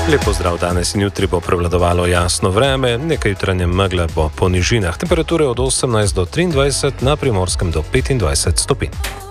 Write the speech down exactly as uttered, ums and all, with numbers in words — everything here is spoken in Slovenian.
Lepo zdrav, danes in jutri bo prevladovalo jasno vreme, nekaj jutranje megle bo po nižinah, temperature od osemnajst do triindvajset, na Primorskem do petindvajset stopinj.